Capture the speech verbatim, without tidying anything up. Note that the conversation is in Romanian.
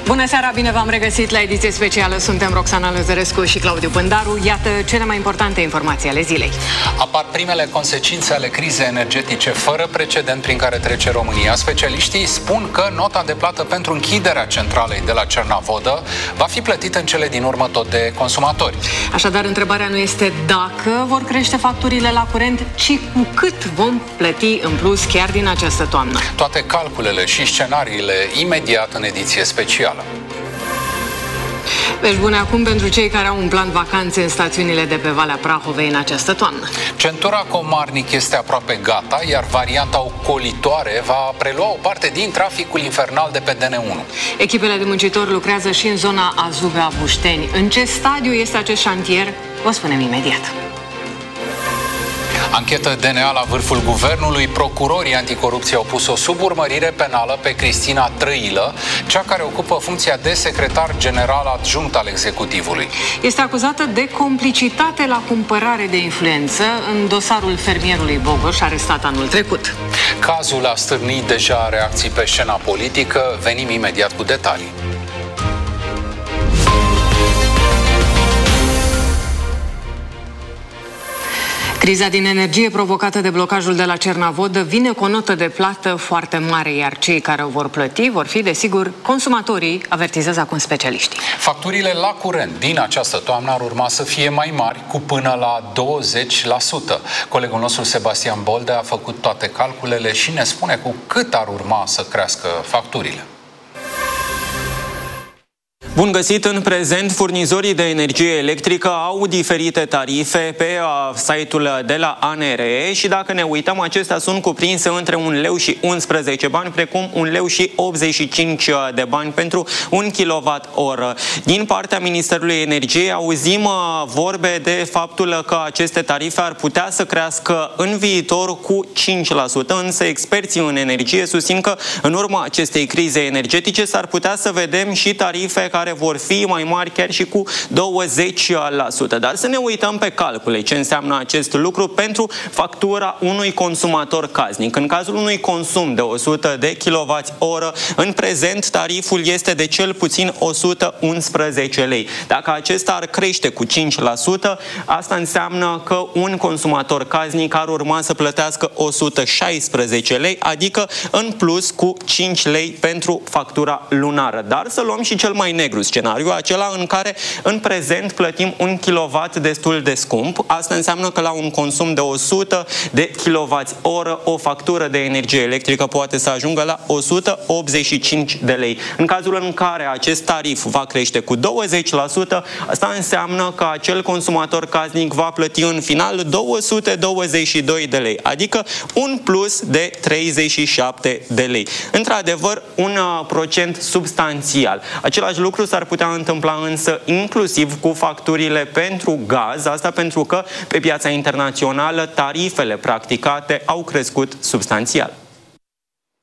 Bună seara, bine v-am regăsit la ediție specială. Suntem Roxana Lăzărescu și Claudiu Pândaru. Iată cele mai importante informații ale zilei. Apar primele consecințe ale crizei energetice fără precedent prin care trece România. Specialiștii spun că nota de plată pentru închiderea centralei de la Cernavodă va fi plătită în cele din urmă tot de consumatori. Așadar, întrebarea nu este dacă vor crește facturile la curent, ci cu cât vom plăti în plus chiar din această toamnă. Toate calculele și scenariile imediat în ediție specială. Vești bune acum pentru cei care au un plan vacanțe în stațiunile de pe Valea Prahovei în această toamnă. Centura Comarnic este aproape gata, iar varianta ocolitoare va prelua o parte din traficul infernal de pe D N unu. Echipele de muncitori lucrează și în zona Azubea-Bușteni. În ce stadiu este acest șantier? Vă spunem imediat. Anchetă D N A la vârful guvernului. Procurorii anticorupție au pus o suburmărire penală pe Cristina Trăilă, cea care ocupă funcția de secretar general adjunct al executivului. Este acuzată de complicitate la cumpărare de influență în dosarul fermierului Bogoș, arestat anul trecut. Cazul a stârnit deja reacții pe scena politică. Venim imediat cu detalii. Criza din energie provocată de blocajul de la Cernavodă vine cu o notă de plată foarte mare, iar cei care o vor plăti vor fi, desigur, consumatorii, avertizează acum specialiștii. Facturile la curent din această toamnă ar urma să fie mai mari, cu până la douăzeci la sută. Colegul nostru Sebastian Boldea a făcut toate calculele și ne spune cu cât ar urma să crească facturile. Bun găsit! În prezent, furnizorii de energie electrică au diferite tarife pe uh, site-ul de la A N R E și dacă ne uităm, acestea sunt cuprinse între un leu și unsprezece bani, precum un leu și optzeci și cinci de bani pentru un kilowatt-oră. Din partea Ministerului Energiei auzim uh, vorbe de faptul că aceste tarife ar putea să crească în viitor cu cinci la sută, însă experții în energie susțin că în urma acestei crize energetice s-ar putea să vedem și tarife care vor fi mai mari chiar și cu douăzeci la sută. Dar să ne uităm pe calcule ce înseamnă acest lucru pentru factura unui consumator casnic. În cazul unui consum de o sută de kilowatts-oră, în prezent tariful este de cel puțin o sută unsprezece lei. Dacă acesta ar crește cu cinci la sută, asta înseamnă că un consumator casnic ar urma să plătească o sută șaisprezece lei, adică în plus cu cinci lei pentru factura lunară. Dar să luăm și cel mai negru scenariu, acela în care în prezent plătim un kilowatt destul de scump. Asta înseamnă că la un consum de o sută de kilowatts-oră o factură de energie electrică poate să ajungă la o sută optzeci și cinci de lei. În cazul în care acest tarif va crește cu douăzeci la sută, asta înseamnă că acel consumator casnic va plăti în final două sute douăzeci și doi de lei, adică un plus de treizeci și șapte de lei. Într-adevăr, un uh, procent substanțial. Același lucru s-ar putea întâmpla însă inclusiv cu facturile pentru gaz, asta pentru că pe piața internațională tarifele practicate au crescut substanțial.